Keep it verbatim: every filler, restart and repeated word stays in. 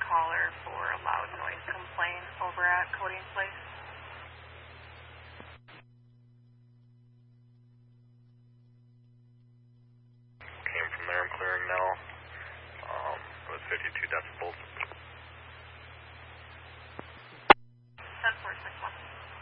caller for a loud noise complaint over at Coding Place. Came from there, I'm clearing now. Um, it was fifty-two decibels.